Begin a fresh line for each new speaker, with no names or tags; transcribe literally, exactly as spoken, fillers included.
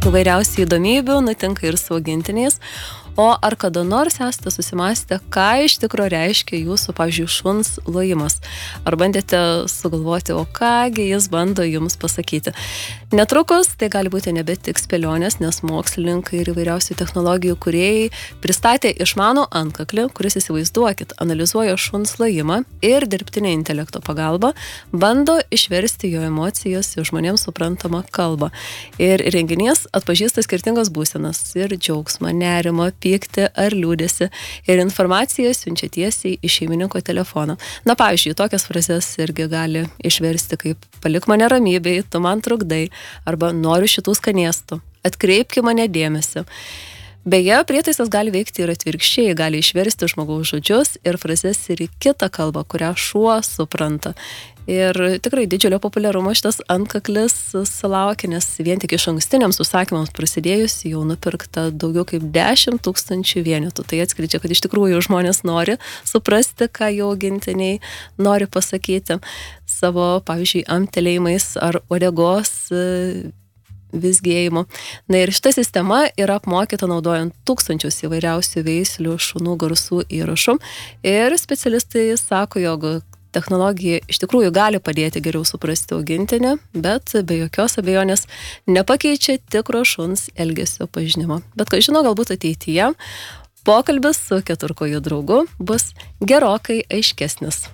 įvairiausių įdomybių nutinka ir su augintiniais. O ar kada nors esate susimąstę, ką iš tikro reiškia jūsų, pavyzdžiui, šuns lojimas? Ar bandėte sugalvoti, o kągi jis bando jums pasakyti? Netrukus tai gali būti nebe tik spėlionės, nes mokslininkai ir įvairiausių technologijų kūrėjai pristatė išmanų antkaklį, kuris, įsivaizduokit, analizuoja šuns lojimą ir dirbtinio intelekto pagalba bando išversti jo emocijas į žmonėms suprantamą kalbą. Ir renginys atpažįsta skirtingas būsenas ir džiaugsmą, nerimą, pykti ar liūdėsi ir informaciją siunčia tiesiai į šeimininko telefoną. Na, pavyzdžiui, tokias frazes irgi gali išversti kaip palik mane ramybėj, tu man trukdai, arba noriu šitų skanėstų, atkreipki mane dėmesį. Beje, prietaisas gali veikti ir atvirkščiai, gali išversti žmogaus žodžius ir frazes ir į kitą kalbą, kurią šuo supranta. Ir tikrai didžiulio populiarumo šitas antkaklis sulaukė, nes vien tik iš ankstiniams užsakymams prasidėjus jau nupirkta daugiau kaip dešimt tūkstančių vienetų. Tai atskleidžia, kad iš tikrųjų žmonės nori suprasti, ką jų augintiniai nori pasakyti savo, pavyzdžiui, amtelėjimais ar uodegos vizgėjimu. Na ir šita sistema yra apmokyta naudojant tūkstančius įvairiausių veislių šunų garsų įrašų. Ir specialistai sako, jog technologija iš tikrųjų gali padėti geriau suprasti augintinį, bet be jokios abejonės nepakeičia tikro šuns elgesio pažinimo. Bet ką žino, galbūt ateityje pokalbis su keturkojų draugu bus gerokai aiškesnis.